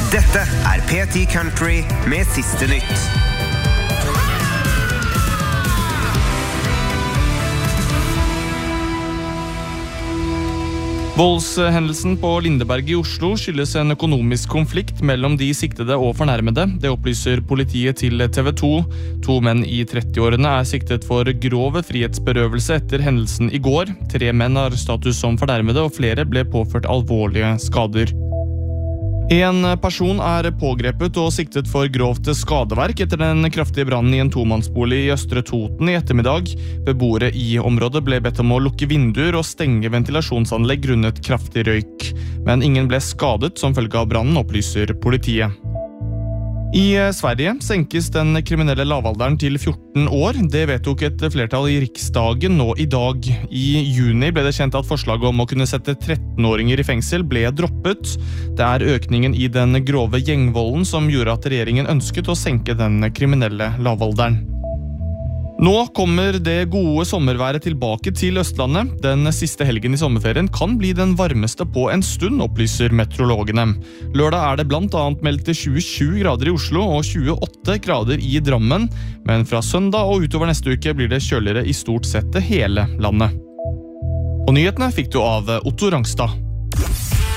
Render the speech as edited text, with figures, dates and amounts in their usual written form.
Dette P10 Country med siste nytt. Voldshendelsen på Lindeberg i Oslo skyldes en økonomisk konflikt mellom de siktede og fornærmede. Det opplyser politiet til TV 2. 2 menn i 30-årene siktet for grov frihetsberøvelse etter hendelsen i går. 3 menn har status som fornærmede, og flere ble påført alvorlige skader. En person pågrepet og siktet for grovt skadeverk etter den kraftige brannen i en tomannsbolig i Østre Toten i ettermiddag. Beboere i området ble bedt om å lukke vinduer og stenge ventilasjonsanlegg grunnet kraftig røyk. Men ingen ble skadet som følge av brannen, opplyser politiet. I Sverige senkes den kriminelle lavalderen til 14 år. Det vedtok et flertall i Riksdagen nå i dag. I juni ble det kjent at forslaget om å kunne sette 13-åringer i fengsel ble droppet. Det økningen i den grove gjengvolden som gjorde at regjeringen ønsket å senke den kriminelle lavalderen. Nå kommer det gode sommerværet tilbake til Østlandet. Den siste helgen i sommerferien kan bli den varmeste på en stund, opplyser meteorologene. Lørdag det blant annet meldt 27 grader i Oslo og 28 grader i Drammen, men fra søndag og utover neste uke blir det kjøligere i stort sett hele landet. Og nyhetene fikk du av Otto Rangstad.